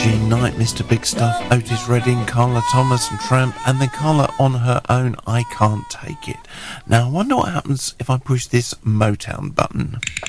Jean Knight, Mr. Big Stuff, Otis Redding, Carla Thomas and Tramp, and then Carla on her own, I Can't Take It. Now I wonder what happens if I push this Motown button.